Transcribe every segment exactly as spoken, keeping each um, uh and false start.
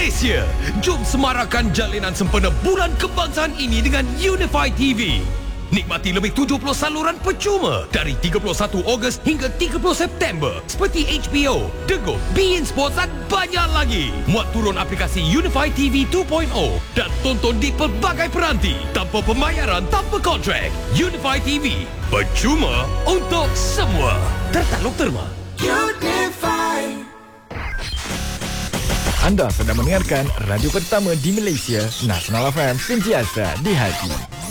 Malaysia. Jom semarakkan jalinan sempena Bulan Kebangsaan ini dengan Unify T V. Nikmati lebih tujuh puluh saluran percuma dari tiga puluh satu Ogos hingga tiga puluh September seperti H B O, The Go, beIN Sports dan banyak lagi. Muat turun aplikasi Unify T V dua titik kosong dan tonton di pelbagai peranti tanpa pembayaran, tanpa kontrak. Unify T V, percuma untuk semua. Tertakluk terma. Unify. Anda sedang mendengarkan radio pertama di Malaysia, Nasional F M, sentiasa di hati.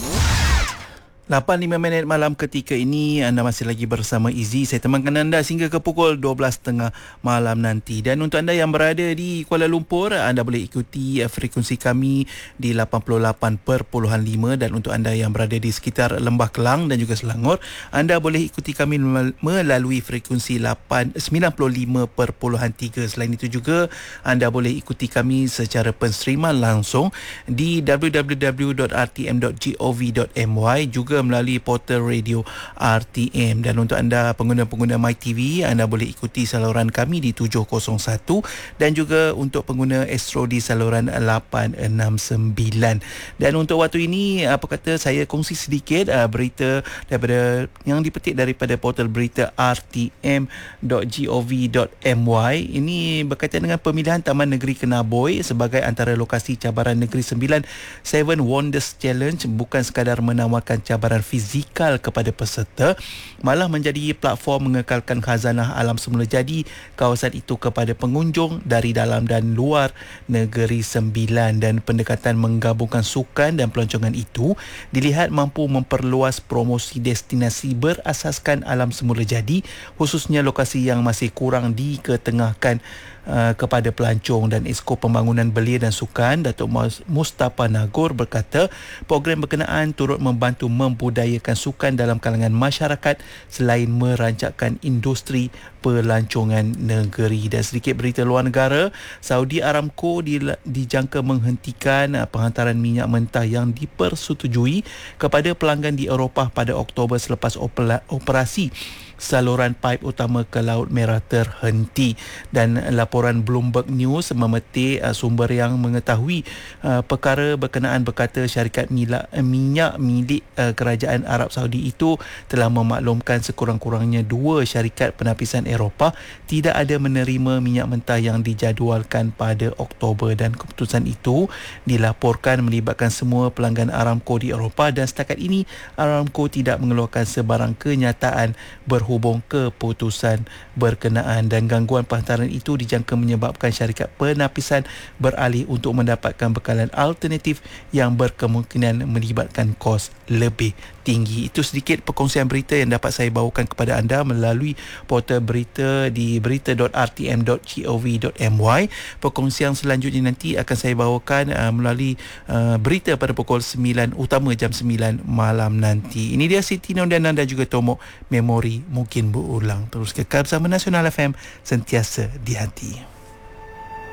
lapan lima minit malam ketika ini anda masih lagi bersama Izzy. Saya temankan anda sehingga ke pukul dua belas tiga puluh malam nanti. Dan untuk anda yang berada di Kuala Lumpur, anda boleh ikuti frekuensi kami di lapan puluh lapan perpuluhan lima, dan untuk anda yang berada di sekitar Lembah Kelang dan juga Selangor, anda boleh ikuti kami melalui frekuensi sembilan puluh lima perpuluhan tiga. Selain itu juga anda boleh ikuti kami secara penstreaman langsung di w w w dot r t m dot gov dot m y, juga melalui portal radio R T M. Dan untuk anda pengguna-pengguna MyTV, anda boleh ikuti saluran kami di tujuh kosong satu, dan juga untuk pengguna Astro di saluran lapan enam sembilan. Dan untuk waktu ini, apa kata saya kongsi sedikit uh, berita daripada yang dipetik daripada portal berita r t m dot gov dot m y. Ini berkaitan dengan pemilihan Taman Negeri Kenaboi sebagai antara lokasi cabaran Negeri Sembilan Seven Wonders Challenge bukan sekadar menawarkan cabaran fizikal kepada peserta, malah menjadi platform mengekalkan khazanah alam semula jadi kawasan itu kepada pengunjung dari dalam dan luar Negeri Sembilan. Dan pendekatan menggabungkan sukan dan pelancongan itu dilihat mampu memperluas promosi destinasi berasaskan alam semula jadi, khususnya lokasi yang masih kurang diketengahkan Uh, kepada pelancong. Dan Esko Pembangunan Belia dan Sukan Datuk Mustafa Nagor berkata program berkenaan turut membantu membudayakan sukan dalam kalangan masyarakat selain merancangkan industri pelancongan negeri. Dan sedikit berita luar negara, Saudi Aramco dijangka menghentikan uh, penghantaran minyak mentah yang dipersetujui kepada pelanggan di Eropah pada Oktober selepas operasi saluran paip utama ke Laut Merah terhenti. Dan laporan Bloomberg News memetik uh, sumber yang mengetahui uh, perkara berkenaan berkata syarikat mila, uh, minyak milik uh, Kerajaan Arab Saudi itu telah memaklumkan sekurang-kurangnya dua syarikat penapisan Eropah tidak ada menerima minyak mentah yang dijadualkan pada Oktober. Dan keputusan itu dilaporkan melibatkan semua pelanggan Aramco di Eropah, dan setakat ini Aramco tidak mengeluarkan sebarang kenyataan berhubung keputusan berkenaan. Dan gangguan penghantaran itu dijangka menyebabkan syarikat penapisan beralih untuk mendapatkan bekalan alternatif yang berkemungkinan melibatkan kos lebih tinggi. Itu sedikit perkongsian berita yang dapat saya bawakan kepada anda melalui portal berita di berita dot r t m dot gov dot m y. Perkongsian selanjutnya nanti akan saya bawakan uh, melalui uh, berita pada pukul sembilan, utama jam sembilan malam nanti. Ini dia Siti Nondiana dan juga Tomok, memori mungkin berulang. Terus kekal bersama Nasional F M, sentiasa di hati.